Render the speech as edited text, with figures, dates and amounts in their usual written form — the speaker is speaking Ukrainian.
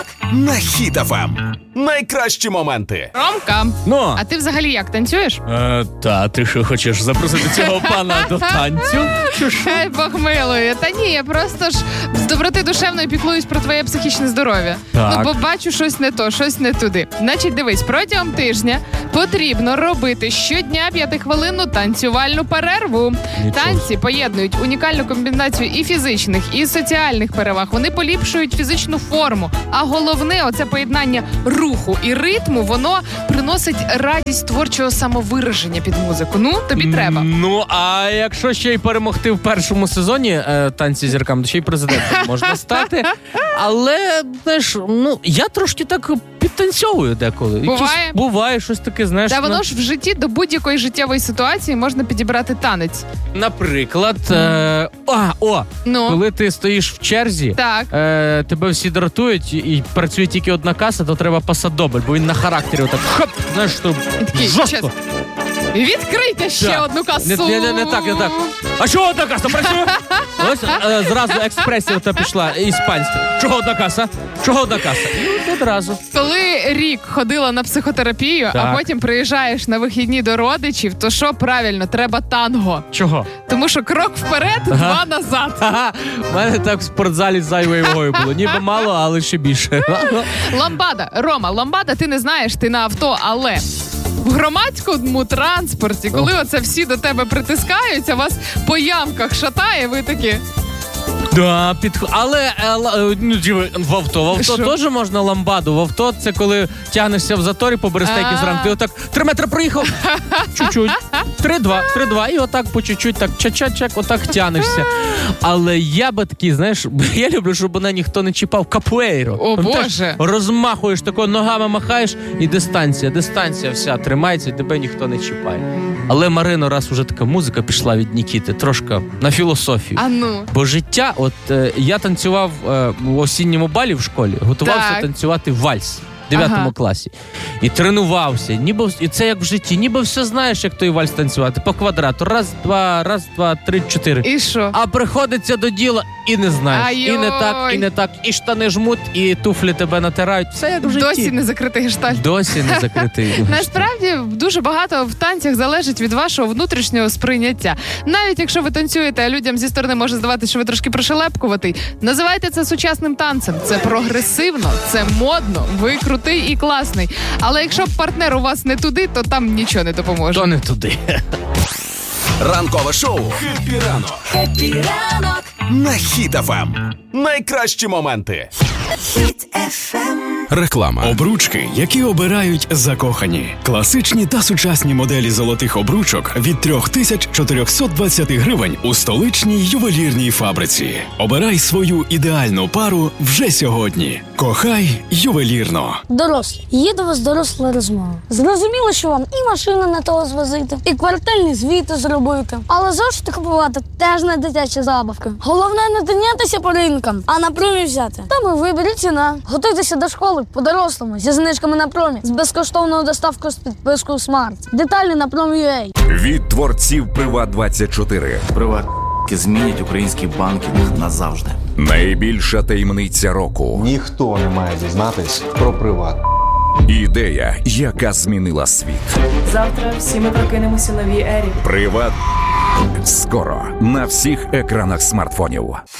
на Хіт FM. Найкращі моменти. Ромка, а ти взагалі як, танцюєш? Та, ти що, хочеш запросити цього пана до танцю? Хай Бог милує. Та ні, я просто ж з доброти душевної піклуюсь про твоє психічне здоров'я. Так. Ну, бо бачу щось не то, щось не туди. Значить, дивись, протягом тижня потрібно робити щодня 5-хвилинну танцювальну перерву. Танці поєднують унікальну комбінацію і фізичних, і соціальних переваг. Вони поліпшують фізичну форму. А головне, оце поєднання руху і ритму, воно приносить радість творчого самовираження під музику. Ну, тобі треба. Ну, а якщо ще й перемогти в першому сезоні танці зіркам, то ще й президентом можна стати. Але, знаєш, ну, я трошки так підтанцьовую деколи. Буває? Буває, щось таке, знаєш. Та воно ж в житті до будь-якої життєвої ситуації можна підібрати танець. Наприклад, коли ти стоїш в черзі, Так. тебе всі дратують і працює тільки одна каса, то треба пасадобль, бо він на характері отак, хоп, знаєш, що жорстко. Відкрийте ще одну касу. Не так. А чого одна каса працює? Ось зразу експресія та пішла іспанська. Чого одна каса? І одразу. Коли рік ходила на психотерапію, Так. а потім приїжджаєш на вихідні до родичів, то що правильно? Треба танго. Чого? Тому що крок вперед, два назад. Ага, в мене так в спортзалі з зайвою вагою було. Ніби мало, але ще більше. Ламбада. Рома, ламбада ти не знаєш, ти на авто, але... В громадському транспорті, коли оце всі до тебе притискаються, вас по ямках шатає, ви такі... Да, але в авто теж можна ламбаду. В авто це коли тягнешся в заторі по берестейки зранку. Ти отак 3 метри проїхав, чуть-чуть, 3-2, і отак по чуть-чуть, так чак-чак, отак тягнешся. Але я би такий, знаєш, я люблю, щоб мене ніхто не чіпав. Капуейро. О, Боже. Розмахуєш тако, ногами махаєш, і дистанція вся тримається, і тебе ніхто не чіпає. Але, Марино, раз уже така музика пішла від Нікіти, трошки на філософію. А ну. Бо життя, я танцював в осінньому балі в школі, готувався танцювати вальс в 9 класі. І тренувався. І це як в житті. Ніби все знаєш, як той вальс танцювати. По квадрату. Раз, два, 3, 4. І що? А приходиться до діла і не знаєш. І не так. І штани жмуть, і туфлі тебе натирають. Все як в житті. Досі не закритий гештальт. Досі не закритий. Насправді, дуже багато в танцях залежить від вашого внутрішнього сприйняття. Навіть якщо ви танцюєте, а людям зі сторони може здаватися, що ви трошки пришелепкуватий, називайте це сучасним танцем. Це прогресивно, це модно, ви крутий і класний. Але якщо партнер у вас не туди, то там нічого не допоможе. То не туди. Ранкове шоу «Хеппі ранок». Хеппі ранок На Хіт FM. Найкращі моменти. Хіт FM. Реклама. Обручки, які обирають закохані. Класичні та сучасні моделі золотих обручок від 3420 гривень у столичній ювелірній фабриці. Обирай свою ідеальну пару вже сьогодні. Кохай ювелірно. Дорослі. Є до вас доросла розмова. Зрозуміло, що вам і машину не того звозити, і квартальні звіти зробити. Але зошити купувати теж не дитячі забавки. Головне не тинятися по ринкам, а на промі взяти. Там і виберіть ціна. Готуйтеся до школи по-дорослому зі знижками на промі, з безкоштовною доставкою з підпискою Smart. Деталі на Prom.ua. Від творців Приват24. Приватки змінять український банкінг назавжди. Найбільша таємниця року. Ніхто не має дізнатись про Приват. Ідея, яка змінила світ. Завтра всі ми прокинемося в новій ері. Приват. Скоро на всіх екранах смартфонів.